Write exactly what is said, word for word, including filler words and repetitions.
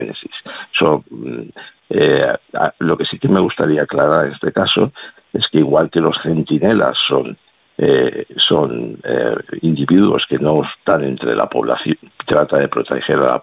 génesis. So, eh, lo que sí que me gustaría aclarar en este caso es que igual que los centinelas son Eh, son eh, individuos que no están entre la población, trata de proteger a la